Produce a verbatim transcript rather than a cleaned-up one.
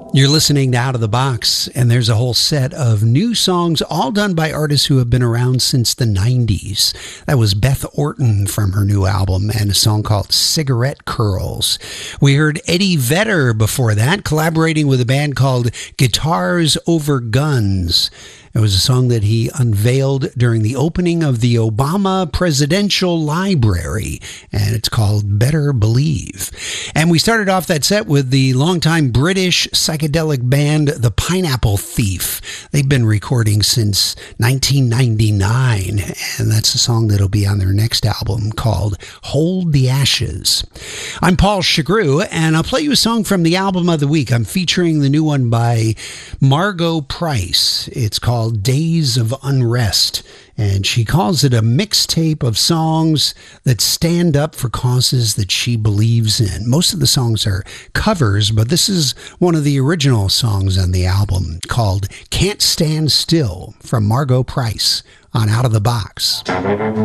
You're listening to Out of the Box, and there's a whole set of new songs, all done by artists who have been around since the nineties. That was Beth Orton from her new album, and a song called Cigarette Curls. We heard Eddie Vedder before that, collaborating with a band called Guitars Over Guns. It was a song that he unveiled during the opening of the Obama Presidential Library, and it's called Better Believe. And we started off that set with the longtime British psychedelic band The Pineapple Thief. They've been recording since nineteen ninety-nine, and that's a song that'll be on their next album called Hold the Ashes. I'm Paul Chagru, and I'll play you a song from the album of the week. I'm featuring the new one by Margo Price. It's called Days of Unrest, and she calls it a mixtape of songs that stand up for causes that she believes in. Most of the songs are covers, but this is one of the original songs on the album called Can't Stand Still from Margo Price on Out of the Box.